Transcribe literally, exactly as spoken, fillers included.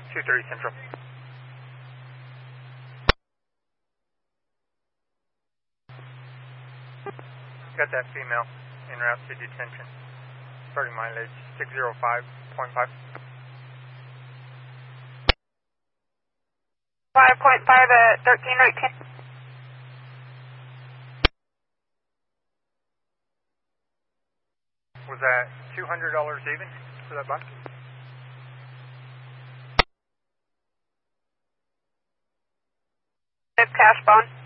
two thirty Central. Got that female en route to detention. Starting mileage six zero five point five. five point five at thirteen nineteen. Was that two hundred dollars even for that bike? It's cash bond.